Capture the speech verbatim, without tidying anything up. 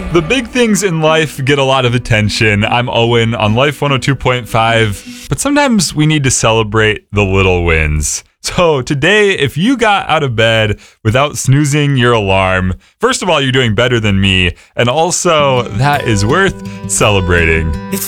The big things in life get a lot of attention. I'm Owen on Life one oh two point five, but sometimes we need to celebrate the little wins. So today, if you got out of bed without snoozing your alarm, first of all, you're doing better than me, and also that is worth celebrating. It's